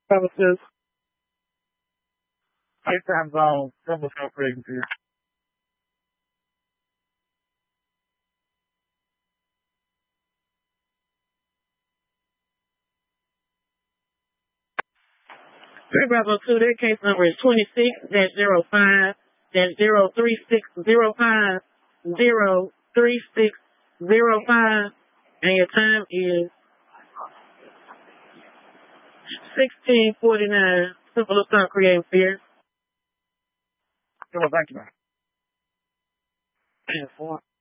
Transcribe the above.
Services, eight time zone, simple self creating fear. Three Bravo 2, their case number is 26-05-03605-03605, and your time is 16:49. Simple assault creating fear. Thank you, man.